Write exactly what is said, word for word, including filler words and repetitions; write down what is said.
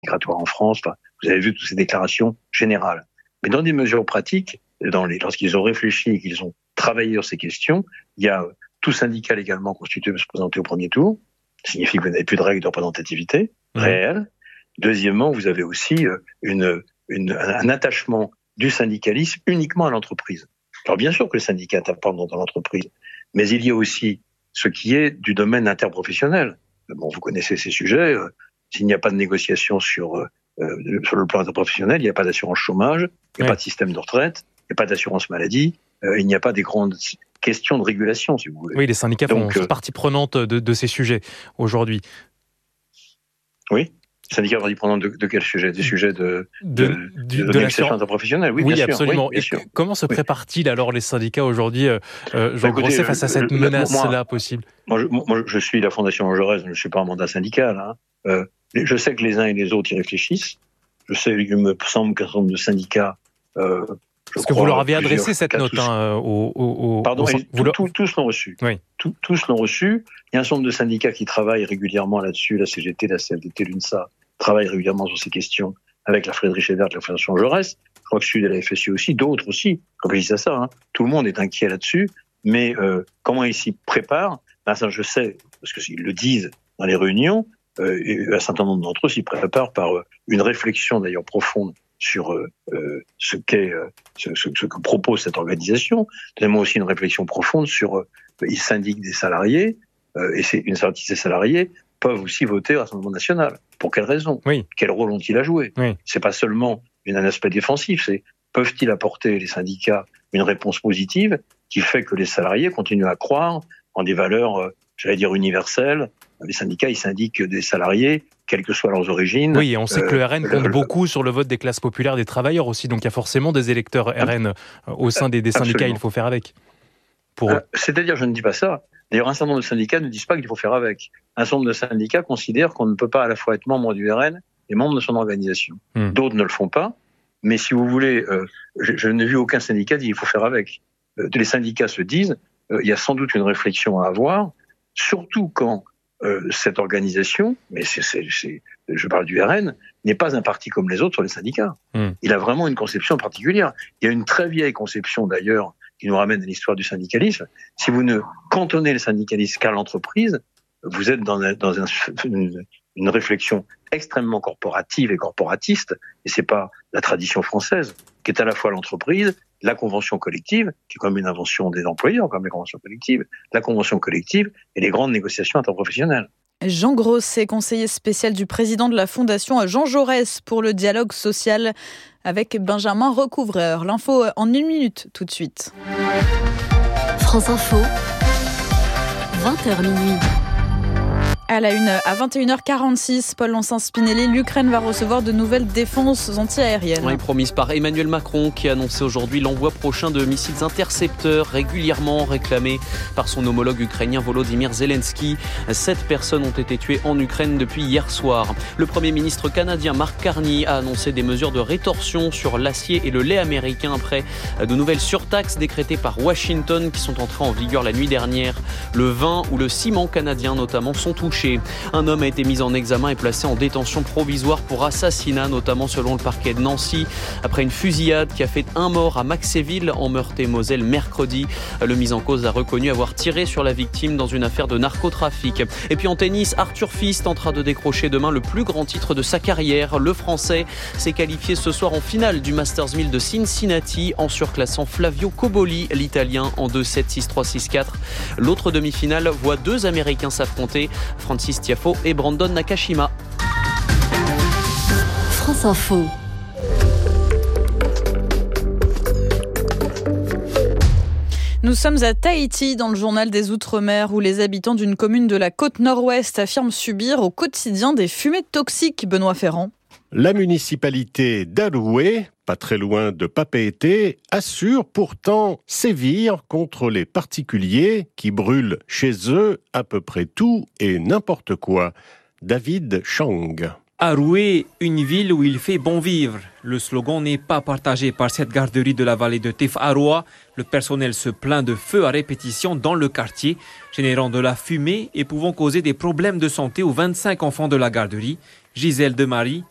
migratoire en France. Enfin, vous avez vu toutes ces déclarations générales. Mais dans des mesures pratiques, dans les, lorsqu'ils ont réfléchi et qu'ils ont travaillé sur ces questions, il y a tout syndicat légalement constitué peut se présenter au premier tour. Ça signifie que vous n'avez plus de règles de représentativité mmh. réelle. Deuxièmement, vous avez aussi une, une, un attachement du syndicalisme uniquement à l'entreprise. Alors bien sûr que le syndicat interprète dans, dans l'entreprise, mais il y a aussi ce qui est du domaine interprofessionnel. Bon, vous connaissez ces sujets. Euh, s'il n'y a pas de négociation sur, euh, sur le plan interprofessionnel, il n'y a pas d'assurance chômage, il n'y a ouais. pas de système de retraite, il n'y a pas d'assurance maladie, euh, il n'y a pas des grandes questions de régulation, si vous voulez. Oui, les syndicats Donc, font euh, partie prenante de, de ces sujets aujourd'hui. Oui. Les syndicats partie prenante de, de quel sujet ? Des sujets de, de, de, de, de, de négociation interprofessionnelle ? Oui, oui bien absolument. Sûr, oui, bien Et sûr. Comment se préparent-ils alors les syndicats aujourd'hui, euh, Jean bah, Grosset, face à cette menace-là possible ? Moi je, moi, je suis la Fondation Jaurès, je ne suis pas un mandat syndical. Hein. Euh, je sais que les uns et les autres y réfléchissent. Je sais, il me semble qu'un certain nombre de syndicats... Euh, Parce que vous leur avez adressé cette note hein, au, au, au... Pardon, au... Tout, vous tout, tous l'ont reçu. Oui. Tout, tous l'ont reçu. Il y a un certain nombre de syndicats qui travaillent régulièrement là-dessus, la C G T, la C F D T, l'UNSA, travaillent régulièrement sur ces questions avec la Friedrich Ebert, la Fondation Jaurès. Je crois que Sud et la F S U aussi, d'autres aussi réfléchissent à ça. Hein. Tout le monde est inquiet là-dessus. Mais euh, comment ils s'y préparent ? Ben, ça, je sais, parce qu'ils le disent dans les réunions, euh, et un certain nombre d'entre eux s'y préparent par euh, une réflexion d'ailleurs profonde sur euh, euh, ce, qu'est, euh, ce, ce, ce que propose cette organisation. Deuxièmement aussi une réflexion profonde sur euh, ils syndiquent des salariés, euh, et c'est une partie de ces salariés peuvent aussi voter au Rassemblement national. Pour quelles raisons ? Oui. Quel rôle ont-ils à jouer ? Oui. C'est pas seulement un aspect défensif, c'est peuvent-ils apporter, les syndicats, une réponse positive qui fait que les salariés continuent à croire en des valeurs, euh, j'allais dire, universelles. Les syndicats, ils syndiquent des salariés, quelles que soient leurs origines. Oui, et on sait euh, que le R N compte euh, beaucoup sur le vote des classes populaires, des travailleurs aussi, donc il y a forcément des électeurs R N euh, au sein des, des syndicats, absolument. Il faut faire avec. Pour... Euh, c'est-à-dire, je ne dis pas ça. D'ailleurs, un certain nombre de syndicats ne disent pas qu'il faut faire avec. Un certain nombre de syndicats considèrent qu'on ne peut pas à la fois être membre du R N et membre de son organisation. Mmh. D'autres ne le font pas, mais si vous voulez, euh, je, je n'ai vu aucun syndicat dire qu'il faut faire avec. Euh, les syndicats se disent, euh, il y a sans doute une réflexion à avoir, surtout quand euh, cette organisation, mais c'est, c'est, c'est, je parle du R N, n'est pas un parti comme les autres sur les syndicats. Mmh. Il a vraiment une conception particulière. Il y a une très vieille conception d'ailleurs qui nous ramène à l'histoire du syndicalisme. Si vous ne cantonnez le syndicalisme qu'à l'entreprise, vous êtes dans, un, dans un, une, une réflexion extrêmement corporative et corporatiste, et c'est pas la tradition française, qui est à la fois l'entreprise, la convention collective, qui est comme une invention des employeurs, comme les conventions collectives, la convention collective et les grandes négociations interprofessionnelles. Jean Grosset, conseiller spécial du président de la Fondation Jean Jaurès pour le dialogue social avec Benjamin Recouvreur. L'info en une minute tout de suite. France Info, vingt heures minuit. À la une, à vingt et une heures quarante-six, Paul Lancin-Spinelli, l'Ukraine va recevoir de nouvelles défenses anti-aériennes. Oui, promise par Emmanuel Macron qui a annoncé aujourd'hui l'envoi prochain de missiles intercepteurs régulièrement réclamés par son homologue ukrainien Volodymyr Zelensky. Sept personnes ont été tuées en Ukraine depuis hier soir. Le Premier ministre canadien Mark Carney a annoncé des mesures de rétorsion sur l'acier et le lait américain après de nouvelles surtaxes décrétées par Washington qui sont entrées en vigueur la nuit dernière. Le vin ou le ciment canadien notamment sont touchés. Un homme a été mis en examen et placé en détention provisoire pour assassinat, notamment selon le parquet de Nancy, après une fusillade qui a fait un mort à Maxéville en Meurthe-et-Moselle mercredi. Le mis en cause a reconnu avoir tiré sur la victime dans une affaire de narcotrafic. Et puis en tennis, Arthur Fils tentera de décrocher demain le plus grand titre de sa carrière. Le Français s'est qualifié ce soir en finale du Masters mille de Cincinnati en surclassant Flavio Cobolli, l'Italien, en deux sept, six trois, six quatre. L'autre demi-finale voit deux Américains s'affronter, Francis Tiafoe et Brandon Nakashima. France Info. Nous sommes à Tahiti, dans le journal des Outre-mer, où les habitants d'une commune de la côte nord-ouest affirment subir au quotidien des fumées toxiques. Benoît Ferrand. La municipalité d'Aroué, pas très loin de Papeete, assure pourtant sévir contre les particuliers qui brûlent chez eux à peu près tout et n'importe quoi. David Chang. Aroué, une ville où il fait bon vivre. Le slogan n'est pas partagé par cette garderie de la vallée de Tefaroa. Le personnel se plaint de feux à répétition dans le quartier, générant de la fumée et pouvant causer des problèmes de santé aux vingt-cinq enfants de la garderie. Gisèle Demarie,